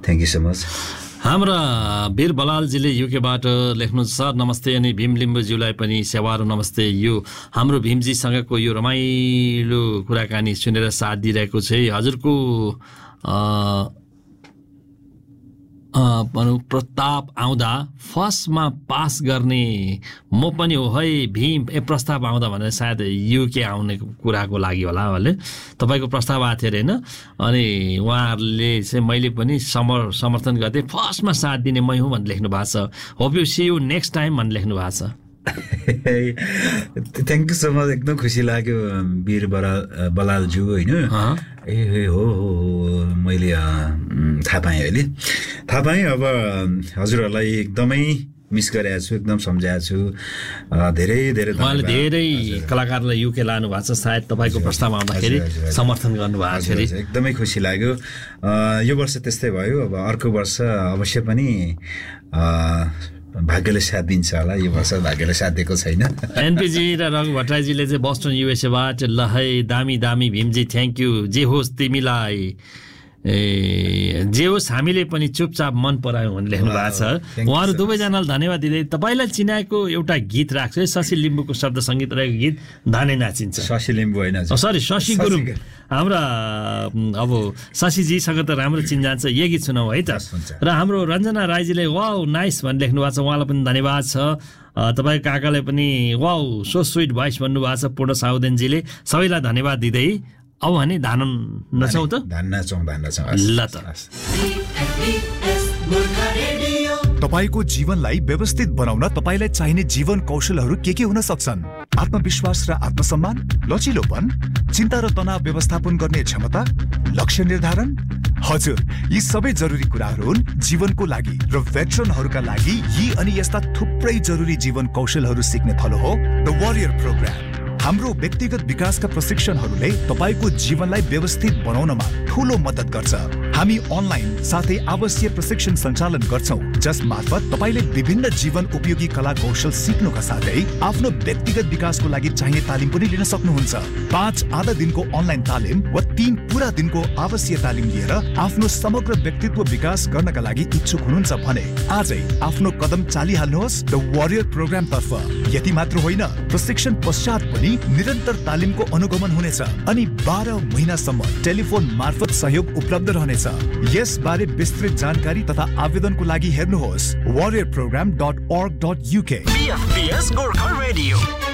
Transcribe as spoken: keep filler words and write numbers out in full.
Thank you so much. हाम्रा वीर बलालजीले युकेबाट लेख्नुहुन्छ sir नमस्ते अनि भीम लिम्बुज्यूलाई पनि सेवारो नमस्ते। यो हाम्रो भीमजीसँगको यो रमाइलो कुराकानी सुनेर साथ दिइरहेको छ। हजुरको भनौँ प्रस्ताव आउँदा फर्स्टमा पास गर्ने म पनि हो है भीम ए प्रस्ताव आउँदा भनेर सायद युके आउने कुराको लागि होला भने तपाईँको प्रस्ताव आएको थियो अरे होइन। अनि उहाँहरूले चाहिँ मैले पनि समर समर्थन गर्दै फर्स्टमा साथ दिने मै हुँ भनेर लेख्नु भएको छ। Hope you C you next time भनेर लेख्नु भएको छ। Thank you so much. एकदम खुसी लाग्यो वीर बलाल बलालज्यू होइन। ए हो हो हो मैले थाहा पाएँ अहिले थाहा पाएँ। अब हजुरहरूलाई एकदमै मिस गरेको छु, एकदम सम्झाएको छु। धेरै धेरै उहाँले धेरै कलाकारलाई युके लानु भएको छ। सायद तपाईँको प्रस्ताव आउँदाखेरि समर्थन गर्नुभएको थियो। एकदमै खुसी लाग्यो। यो वर्ष त्यस्तै भयो। अब अर्को वर्ष अवश्य पनि भाग्यले साथ दिन्छ होला। यो वर्ष भाग्यले साथ दिएको छैन। एनपीजी र रघु भट्टराईजीले चाहिँ बोस्टन युएसएबाट ल है दामी दामी भीमजी थ्याङ्क यू। जे होस् तिमीलाई ए जे होस् हामीले पनि चुपचाप मन परायौँ भनेर लेख्नु भएको छ। उहाँहरू दुवैजनालाई धन्यवाद दिँदै तपाईँलाई चिनाएको एउटा गीत राख्छु है। शशि लिम्बूको शब्द सङ्गीत रहेको गीत धानै नाचिन्छ। शशि लिम्बू होइन सरी शशि गुरुङ हाम्रा अब शशिजीसँग त राम्रो चिन्जान्छ। यही गीत सुनाऊ है त। र हाम्रो रञ्जना राईजीले वाउ नाइस भनेर लेख्नु भएको छ। उहाँलाई पनि धन्यवाद छ। तपाईँको काकालाई पनि वाउ सो स्विट भोइस भन्नुभएको छ पूर्ण साउदेनजीले। सबैलाई धन्यवाद दिँदै अब भने धान नचौँ त धान नचौँ धान नचौँ ल त। तपाईको जीवनलाई व्यवस्थित बनाउन तपाईलाई चाहिने जीवन कौशलहरू के के हुन सक्छन्? आत्मविश्वास र आत्मसम्मान, लचिलोपन, चिन्ता र तनाव व्यवस्थापन गर्ने क्षमता, लक्ष्य निर्धारण। हजुर, यी सबै जरुरी कुराहरू हुन् जीवनको लागि र भेटरनहरूका लागि। यी अनि यस्ता थुप्रै जरुरी जीवन कौशलहरू सिक्ने थलो हो द वरियर प्रोग्राम। हाम्रो व्यक्तिगत विकासका प्रशिक्षणहरूले तपाईको जीवनलाई व्यवस्थित बनाउनमा ठूलो मद्दत गर्छ। हामी अनलाइन साथै आवश्यक प्रशिक्षण सञ्चालन गर्छौं जस मार्फत तपाईले विभिन्न जीवन उपयोगी कला कौशल सिक्नुका साथै आफ्नो व्यक्तिगत विकासको लागि चाहिने तालिम पनि लिन सक्नुहुन्छ। पाँच आधा दिनको अनलाइन तालिम वा तीन पूरा दिनको आवश्यक तालिम लिएर आफ्नो समग्र व्यक्तित्व विकास गर्नका लागि इच्छुक हुनुहुन्छ भने आजै आफ्नो कदम चालिहाल्नुहोस् द वरियर प्रोग्राम तर्फ। यति मात्र होइन, प्रशिक्षण पश्चात पनि निरन्तर तालिमको अनुगमन हुनेछ अनि बाह्र महिनासम्म टेलिफोन मार्फत सहयोग उपलब्ध रहनेछ। यसबारे विस्तृत जानकारी तथा आवेदनको लागि हेर्नुहोस् warrior program dot org dot U K। B F P S Gorkha radio.